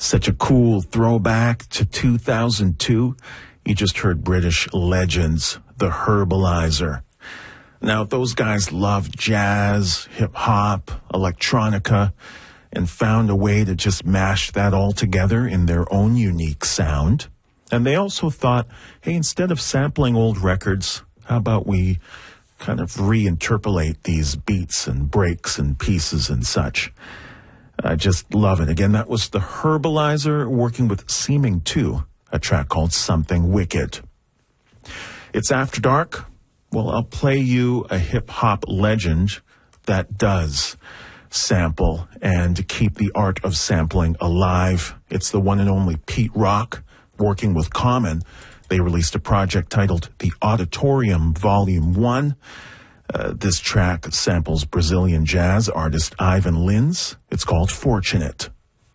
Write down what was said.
Such a cool throwback to 2002. You just heard British legends, the Herbalizer. Now, those guys loved jazz, hip-hop, electronica, and found a way to just mash that all together in their own unique sound. And they also thought, hey, instead of sampling old records, how about we kind of reinterpolate these beats and breaks and pieces and such. I just love it. Again, that was the Herbalizer working with Seeming 2, a track called Something Wicked. It's After Dark. Well, I'll play you a hip-hop legend that does sample and keep the art of sampling alive. It's the one and only Pete Rock working with Common. They released a project titled The Auditorium Volume 1. This track samples Brazilian jazz artist Ivan Lins. It's called Fortunate.